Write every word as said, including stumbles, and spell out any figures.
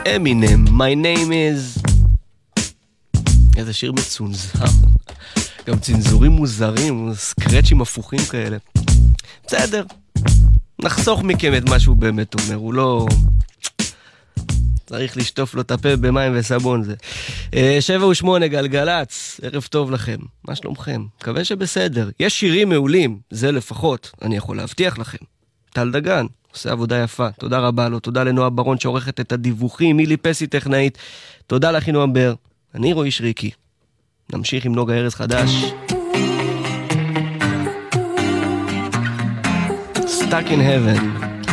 אמינם, My name is... איזה שיר מצונזר. גם צנזורים מוזרים, סקרצ'ים הפוכים כאלה. בסדר. נחסוך מכם את מה שהוא באמת אומר, הוא לא... צריך לשטוף לו את הפה במים וסבון זה. שבע ושמונה גלגלץ, ערב טוב לכם. מה שלומכם? מקווה שבסדר. יש שירים מעולים, זה לפחות, אני יכול להבטיח לכם. טל דגן, עושה עבודה יפה. תודה רבה לו, תודה לנועה ברון שעורכת את הדיווחים, מילי פסי טכנאית. תודה לך נועם בר. אני רועי שריקי. נמשיך עם נוגה ארז חדש. Stuck in Heaven.